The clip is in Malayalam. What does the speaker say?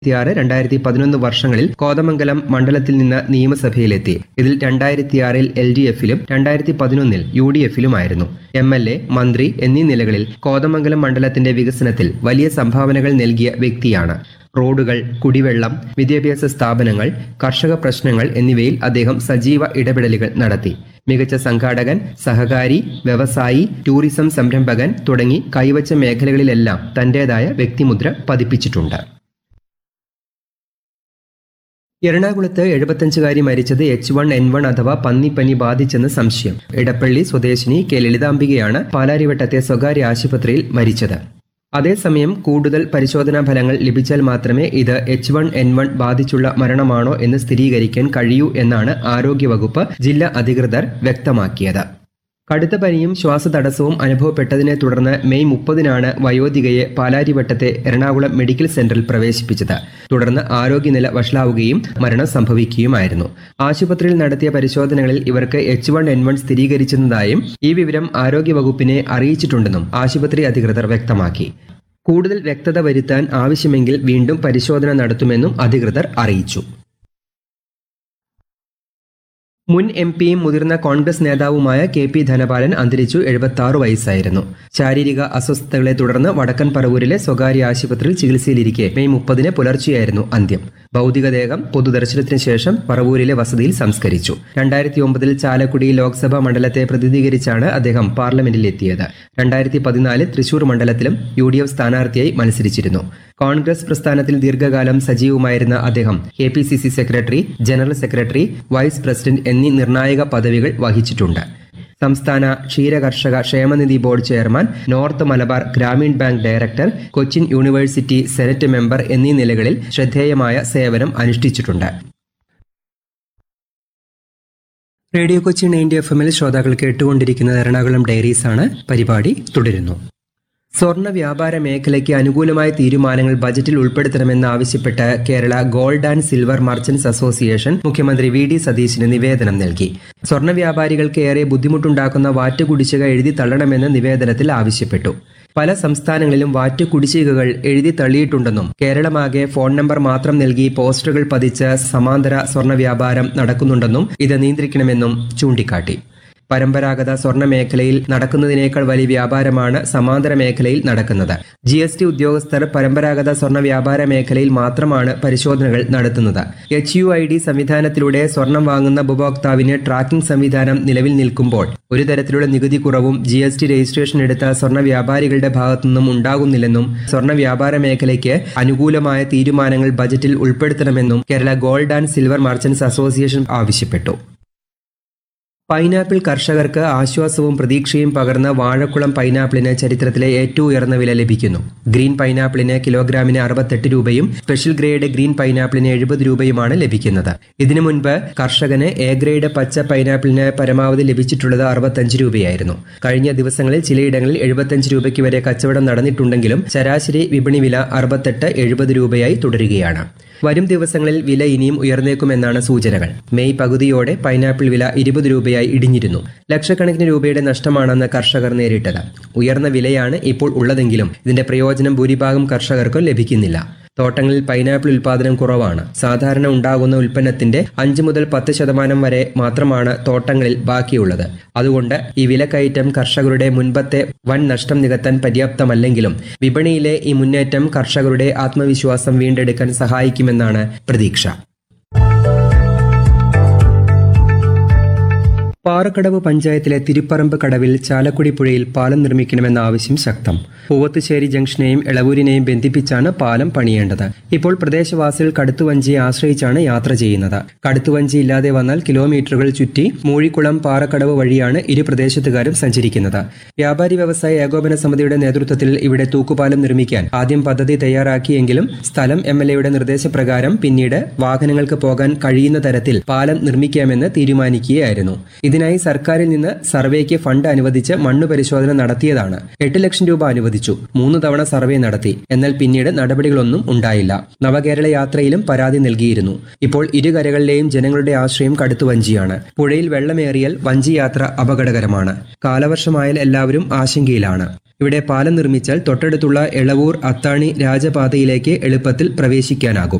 2011 വർഷങ്ങളിൽ കോതമംഗലം മണ്ഡലത്തിൽ നിന്ന് നിയമസഭയിലെത്തി. ഇതിൽ 2006 LDFിലും 2011 UDFിലുമായിരുന്നു. MLA, മന്ത്രി എന്നീ നിലകളിൽ കോതമംഗലം മണ്ഡലത്തിന്റെ വികസനത്തിൽ വലിയ സംഭാവനകൾ നൽകിയ വ്യക്തിയാണ്. റോഡുകൾ, കുടിവെള്ളം, വിദ്യാഭ്യാസ സ്ഥാപനങ്ങൾ, കർഷക പ്രശ്നങ്ങൾ എന്നിവയിൽ അദ്ദേഹം സജീവ ഇടപെടലുകൾ നടത്തി. മികച്ച സംഘാടകൻ, സഹകാരി, വ്യവസായി, ടൂറിസം സംരംഭകൻ തുടങ്ങി കൈവച്ച മേഖലകളിലെല്ലാം തന്റേതായ വ്യക്തിമുദ്ര പതിപ്പിച്ചിട്ടുണ്ട്. എറണാകുളത്ത് 75കാരി മരിച്ചത് H1N1 അഥവാ പന്നിപ്പനി ബാധിച്ചെന്ന് സംശയം. ഇടപ്പള്ളി സ്വദേശിനി കെ ലളിതാംബികയാണ് പാലാരിവട്ടത്തെ സ്വകാര്യ ആശുപത്രിയിൽ മരിച്ചത്. അതേസമയം കൂടുതൽ പരിശോധനാ ഫലങ്ങൾ ലഭിച്ചാൽ മാത്രമേ ഇത് H1N1 ബാധിച്ചുള്ള മരണമാണോ എന്ന് സ്ഥിരീകരിക്കാൻ കഴിയൂ എന്നാണ് ആരോഗ്യവകുപ്പ് ജില്ലാ അധികൃതർ വ്യക്തമാക്കിയത്. കടുത്ത പനിയും ശ്വാസതടസ്സവും അനുഭവപ്പെട്ടതിനെ തുടർന്ന് മെയ് 30-നാണ് വയോധികയെ പാലാരിവട്ടത്തെ എറണാകുളം മെഡിക്കൽ സെന്ററിൽ പ്രവേശിപ്പിച്ചത്. തുടർന്ന് ആരോഗ്യനില വഷളാവുകയും മരണം സംഭവിക്കുകയുമായിരുന്നു. ആശുപത്രിയിൽ നടത്തിയ പരിശോധനകളിൽ ഇവർക്ക് H1N1 സ്ഥിരീകരിച്ചതായും ഈ വിവരം ആരോഗ്യവകുപ്പിനെ അറിയിച്ചിട്ടുണ്ടെന്നും ആശുപത്രി അധികൃതർ വ്യക്തമാക്കി. കൂടുതൽ വ്യക്തത വരുത്താൻ ആവശ്യമെങ്കിൽ വീണ്ടും പരിശോധന നടത്തുമെന്നും അധികൃതർ അറിയിച്ചു. മുൻ MP-യും മുതിർന്ന കോൺഗ്രസ് നേതാവുമായ KP ധനപാലൻ അന്തരിച്ചു. 76 വയസ്സായിരുന്നു. ശാരീരിക അസ്വസ്ഥതകളെ തുടർന്ന് വടക്കൻ പറവൂരിലെ സ്വകാര്യ ആശുപത്രിയിൽ ചികിത്സയിലിരിക്കെ മെയ് 30-ന് പുലർച്ചെയായിരുന്നു അന്ത്യം. ഭൗതികദേഹം പൊതുദർശനത്തിന് ശേഷം പറവൂരിലെ വസതിയിൽ സംസ്കരിച്ചു. 2009 ചാലക്കുടി ലോക്സഭാ മണ്ഡലത്തെ പ്രതിനിധീകരിച്ചാണ് അദ്ദേഹം പാർലമെന്റിലെത്തിയത്. 2014 തൃശൂർ മണ്ഡലത്തിലും UDF സ്ഥാനാർത്ഥിയായി മത്സരിച്ചിരുന്നു. കോൺഗ്രസ് പ്രസ്ഥാനത്തിൽ ദീർഘകാലം സജീവമായിരുന്ന അദ്ദേഹം KPCC secretary, general secretary, vice president എന്നീ നിർണായക പദവികൾ വഹിച്ചിട്ടുണ്ട്. സംസ്ഥാന ക്ഷീരകർഷക ക്ഷേമനിധി board chairman, north Malabar Gramin bank director, Cochin university senate member എന്നീ നിലകളിൽ ശ്രദ്ധേയമായ സേവനം അനുഷ്ഠിച്ചിട്ടുണ്ട്. റേഡിയോ കൊച്ചി 90 FM ശ്രോതാക്കൾ കേട്ടുകൊണ്ടിരിക്കുന്നത് എറണാകുളം ഡയറീസ് ആണ്. പരിപാടി തുടരുന്നു. സ്വർണ്ണ വ്യാപാര മേഖലയ്ക്ക് അനുകൂലമായ തീരുമാനങ്ങൾ ബജറ്റിൽ ഉൾപ്പെടുത്തണമെന്നാവശ്യപ്പെട്ട് Kerala gold and silver merchants association മുഖ്യമന്ത്രി VD സതീശന് നിവേദനം നൽകി. സ്വർണ്ണ വ്യാപാരികൾക്ക് ഏറെ ബുദ്ധിമുട്ടുണ്ടാക്കുന്ന വാറ്റ് കുടിശ്ശിക എഴുതി തള്ളണമെന്ന് നിവേദനത്തിൽ ആവശ്യപ്പെട്ടു. പല സംസ്ഥാനങ്ങളിലും വാറ്റ് കുടിശ്ശികകൾ എഴുതി തള്ളിയിട്ടുണ്ടെന്നും കേരളമാകെ ഫോൺ നമ്പർ മാത്രം നൽകി പോസ്റ്ററുകൾ പതിച്ച് സമാന്തര സ്വർണ്ണ വ്യാപാരം നടക്കുന്നുണ്ടെന്നും ഇത് നിയന്ത്രിക്കണമെന്നും ചൂണ്ടിക്കാട്ടി. പരമ്പരാഗത സ്വർണ്ണ മേഖലയിൽ നടക്കുന്നതിനേക്കാൾ വലിയ വ്യാപാരമാണ് സമാന്തര മേഖലയിൽ നടക്കുന്നത്. GST ഉദ്യോഗസ്ഥർ പരമ്പരാഗത സ്വർണ്ണ വ്യാപാര മേഖലയിൽ മാത്രമാണ് പരിശോധനകൾ നടത്തുന്നത്. HUID സംവിധാനത്തിലൂടെ സ്വർണം വാങ്ങുന്ന ഉപഭോക്താവിന് ട്രാക്കിംഗ് സംവിധാനം നിലവിൽ നിൽക്കുമ്പോൾ ഒരു തരത്തിലുള്ള നികുതി കുറവും GST രജിസ്ട്രേഷൻ എടുത്ത സ്വർണ്ണ വ്യാപാരികളുടെ ഭാഗത്തുനിന്നും ഉണ്ടാകുന്നില്ലെന്നും സ്വർണ്ണ വ്യാപാര മേഖലയ്ക്ക് അനുകൂലമായ തീരുമാനങ്ങൾ ബജറ്റിൽ ഉൾപ്പെടുത്തണമെന്നും Kerala gold and silver merchants association ആവശ്യപ്പെട്ടു. പൈനാപ്പിൾ കർഷകർക്ക് ആശ്വാസവും പ്രതീക്ഷയും പകർന്ന വാഴക്കുളം പൈനാപ്പിളിന് ചരിത്രത്തിലെ ഏറ്റവും ഉയർന്ന വില ലഭിക്കുന്നു. ഗ്രീൻ പൈനാപ്പിളിന് കിലോഗ്രാമിന് 68 രൂപയും സ്പെഷ്യൽ ഗ്രേഡ് ഗ്രീൻ പൈനാപ്പിളിന് 70 രൂപയുമാണ് ലഭിക്കുന്നത്. ഇതിനു മുൻപ് കർഷകന് A ഗ്രേഡ് പച്ച പൈനാപ്പിളിന് പരമാവധി ലഭിച്ചിട്ടുള്ളത് 65 രൂപയായിരുന്നു. കഴിഞ്ഞ ദിവസങ്ങളിൽ ചിലയിടങ്ങളിൽ 75 രൂപയ്ക്ക് വരെ കച്ചവടം നടന്നിട്ടുണ്ടെങ്കിലും ശരാശരി വിപണി വില 68-70 രൂപയായി തുടരുകയാണ്. വരും ദിവസങ്ങളിൽ വില ഇനിയും ഉയർന്നേക്കുമെന്നാണ് സൂചനകൾ. മെയ് പകുതിയോടെ പൈനാപ്പിൾ വില 20 രൂപയായി ഇടിഞ്ഞിരുന്നു. ലക്ഷക്കണക്കിന് രൂപയുടെ നഷ്ടമാണെന്ന് കർഷകർ നേരിട്ടത്. ഉയർന്ന വിലയാണ് ഇപ്പോൾ ഉള്ളതെങ്കിലും ഇതിന്റെ പ്രയോജനം ഭൂരിഭാഗം കർഷകർക്കും ലഭിക്കുന്നില്ല. തോട്ടങ്ങളിൽ പൈനാപ്പിൾ ഉൽപാദനം കുറവാണ്. സാധാരണ ഉണ്ടാകുന്ന ഉൽപ്പന്നത്തിന്റെ 5 മുതൽ 10% വരെ മാത്രമാണ് തോട്ടങ്ങളിൽ ബാക്കിയുള്ളത്. അതുകൊണ്ട് ഈ വിലക്കയറ്റം കർഷകരുടെ മുൻപത്തെ വൻ നഷ്ടം നികത്താൻ പര്യാപ്തമല്ലെങ്കിലും വിപണിയിലെ ഈ മുന്നേറ്റം കർഷകരുടെ ആത്മവിശ്വാസം വീണ്ടെടുക്കാൻ സഹായിക്കുമെന്നാണ് പ്രതീക്ഷ. പാറക്കടവ് പഞ്ചായത്തിലെ തിരുപ്പറമ്പ് കടവിൽ ചാലക്കുടി പുഴയിൽ പാലം നിർമ്മിക്കണമെന്ന ആവശ്യം ശക്തം. പൂവത്തുശ്ശേരി ജംഗ്ഷനെയും എളവൂരിനെയും ബന്ധിപ്പിച്ചാണ് പാലം പണിയേണ്ടത്. ഇപ്പോൾ പ്രദേശവാസികൾ കടുത്തുവഞ്ചിയെ ആശ്രയിച്ചാണ് യാത്ര ചെയ്യുന്നത്. കടുത്തുവഞ്ചി ഇല്ലാതെ വന്നാൽ കിലോമീറ്ററുകൾ ചുറ്റി മൂഴിക്കുളം പാറക്കടവ് വഴിയാണ് ഇരു പ്രദേശത്തുകാരും സഞ്ചരിക്കുന്നത്. വ്യാപാരി വ്യവസായ ഏകോപന സമിതിയുടെ നേതൃത്വത്തിൽ ഇവിടെ തൂക്കുപാലം നിർമ്മിക്കാൻ ആദ്യം പദ്ധതി തയ്യാറാക്കിയെങ്കിലും സ്ഥലം MLAയുടെ നിർദ്ദേശപ്രകാരം പിന്നീട് വാഹനങ്ങൾക്ക് പോകാൻ കഴിയുന്ന തരത്തിൽ പാലം നിർമ്മിക്കാമെന്ന് തീരുമാനിക്കുകയായിരുന്നു. ഇതിനായി സർക്കാരിൽ നിന്ന് സർവേക്ക് ഫണ്ട് അനുവദിച്ച് മണ്ണു പരിശോധന നടത്തിയതാണ്. 8 ലക്ഷം രൂപ അനുവദിച്ചു. 3 തവണ സർവേ നടത്തി. എന്നാൽ പിന്നീട് നടപടികളൊന്നും ഉണ്ടായില്ല. നവകേരള യാത്രയിലും പരാതി നൽകിയിരുന്നു. ഇപ്പോൾ ഇരുകരകളിലെയും ജനങ്ങളുടെ ആശ്രയം കടുത്തുവഞ്ചിയാണ്. പുഴയിൽ വെള്ളമേറിയാൽ വഞ്ചിയാത്ര അപകടകരമാണ്. കാലവർഷമായാൽ എല്ലാവരും ആശങ്കയിലാണ്. ഇവിടെ പാലം നിർമ്മിച്ചാൽ തൊട്ടടുത്തുള്ള എളവൂർ അത്താണി രാജപാതയിലേക്ക് എളുപ്പത്തിൽ പ്രവേശിക്കാനാകും.